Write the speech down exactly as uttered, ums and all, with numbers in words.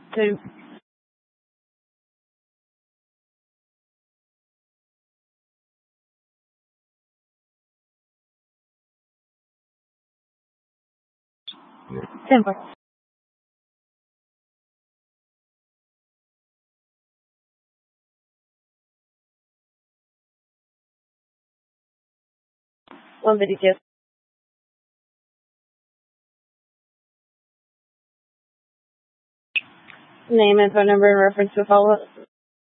Two. Ten four. One fifty two. Name and phone number in reference to follow up.